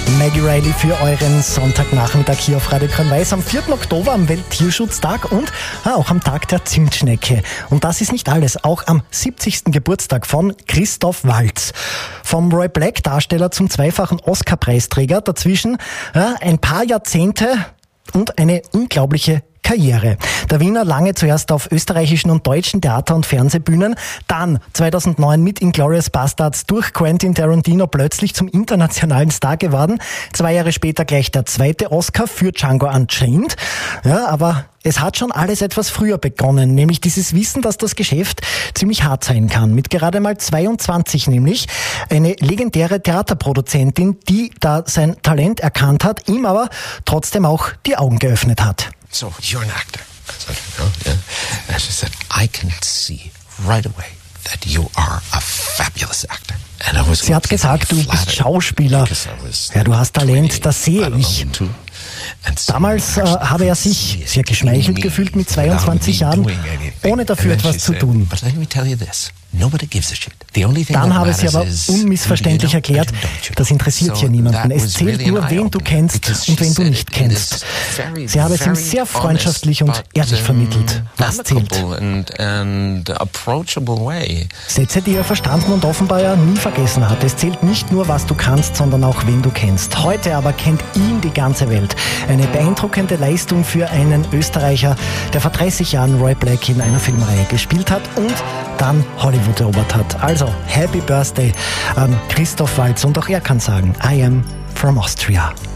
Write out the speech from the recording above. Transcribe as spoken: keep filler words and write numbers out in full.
Maggie Reilly für euren Sonntagnachmittag hier auf Radio Grün-Weiß am vierten Oktober, am Welttierschutztag und ah, auch am Tag der Zimtschnecke. Und das ist nicht alles, auch am siebzigsten Geburtstag von Christoph Waltz. Vom Roy Black-Darsteller zum zweifachen Oscar-Preisträger, dazwischen ja, ein paar Jahrzehnte und eine unglaubliche Karriere. Der Wiener lange zuerst auf österreichischen und deutschen Theater- und Fernsehbühnen, dann zweitausendneun mit Inglourious Basterds durch Quentin Tarantino plötzlich zum internationalen Star geworden. Zwei Jahre später gleich der zweite Oscar für Django Unchained. Ja, aber es hat schon alles etwas früher begonnen, nämlich dieses Wissen, dass das Geschäft ziemlich hart sein kann. Mit gerade mal zweiundzwanzig nämlich eine legendäre Theaterproduzentin, die da sein Talent erkannt hat, ihm aber trotzdem auch die Augen geöffnet hat. So, you're an actor. I said, oh, yeah. And she said, I can see right away that you are a fabulous actor. And I was Sie hat gesagt, du bist Schauspieler. Ja, du hast Talent, das sehe ich. Damals äh, habe er sich sehr geschmeichelt gefühlt mit zweiundzwanzig Jahren, ohne dafür etwas zu tun. Dann habe sie aber unmissverständlich erklärt, das interessiert hier niemanden. Es zählt nur, wen du kennst und wen du nicht kennst. Sie habe es ihm sehr freundschaftlich und ehrlich vermittelt, was zählt. Sätze, die er verstanden und offenbar ja nie vergessen hat. Es zählt nicht nur, was du kannst, sondern auch, wen du kennst. Heute aber kennt ihn die ganze Welt. Eine beeindruckende Leistung für einen Österreicher, der vor dreißig Jahren Roy Black in einer Filmreihe gespielt hat und dann Hollywood erobert hat. Also, Happy Birthday an Christoph Waltz und auch er kann sagen, I am from Austria.